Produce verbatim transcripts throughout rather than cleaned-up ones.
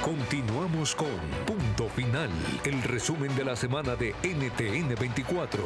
Continuamos con Punto Final, el resumen de la semana de N T N veinticuatro.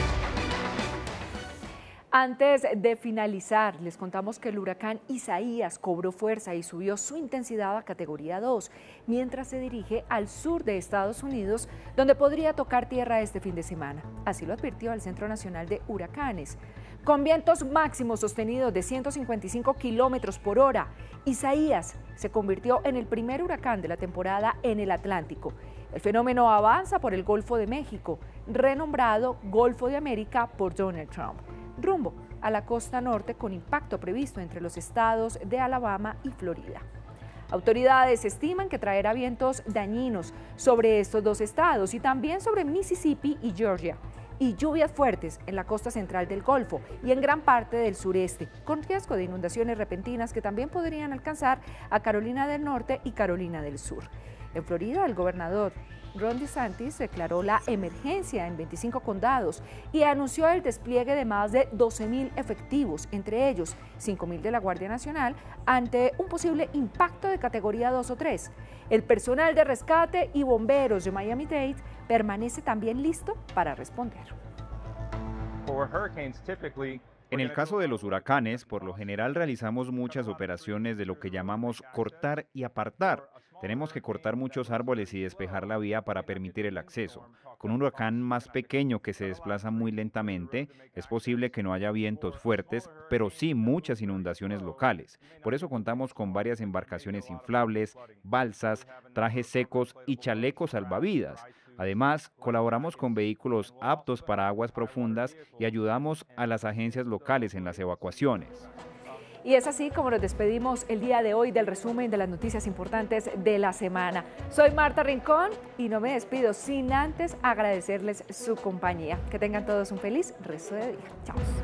Antes de finalizar, les contamos que el huracán Isaías cobró fuerza y subió su intensidad a categoría dos, mientras se dirige al sur de Estados Unidos, donde podría tocar tierra este fin de semana. Así lo advirtió el Centro Nacional de Huracanes. Con vientos máximos sostenidos de ciento cincuenta y cinco kilómetros por hora, Isaías se convirtió en el primer huracán de la temporada en el Atlántico. El fenómeno avanza por el Golfo de México, renombrado Golfo de América por Donald Trump, rumbo a la costa norte con impacto previsto entre los estados de Alabama y Florida. Autoridades estiman que traerá vientos dañinos sobre estos dos estados y también sobre Mississippi y Georgia, y lluvias fuertes en la costa central del Golfo y en gran parte del sureste, con riesgo de inundaciones repentinas que también podrían alcanzar a Carolina del Norte y Carolina del Sur. En Florida, el gobernador Ron DeSantis declaró la emergencia en veinticinco condados y anunció el despliegue de más de doce mil efectivos, entre ellos cinco mil de la Guardia Nacional, ante un posible impacto de categoría dos o tres. El personal de rescate y bomberos de Miami-Dade permanece también listo para responder. En el caso de los huracanes, por lo general realizamos muchas operaciones de lo que llamamos cortar y apartar. Tenemos que cortar muchos árboles y despejar la vía para permitir el acceso. Con un huracán más pequeño que se desplaza muy lentamente, es posible que no haya vientos fuertes, pero sí muchas inundaciones locales. Por eso contamos con varias embarcaciones inflables, balsas, trajes secos y chalecos salvavidas. Además, colaboramos con vehículos aptos para aguas profundas y ayudamos a las agencias locales en las evacuaciones. Y es así como nos despedimos el día de hoy del resumen de las noticias importantes de la semana. Soy Marta Rincón y no me despido sin antes agradecerles su compañía. Que tengan todos un feliz resto de día. Chao.